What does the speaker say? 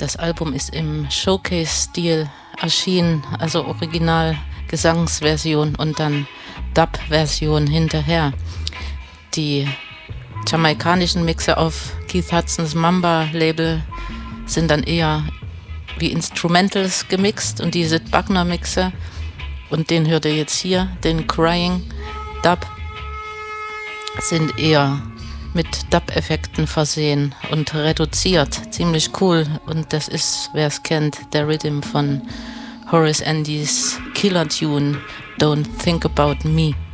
Das Album ist im Showcase-Stil erschienen, also Original Gesangsversion und dann Dub-Version hinterher. Die jamaikanischen Mixer auf Keith Hudsons Mamba-Label sind dann eher wie Instrumentals gemixt und die Sid Buckner-Mixer, und den hört ihr jetzt hier, den Crying Dub, sind eher mit Dub-Effekten versehen und reduziert. Ziemlich cool. Und das ist, wer es kennt, der Rhythm von Horace Andys Killer Tune Don't Think About Me.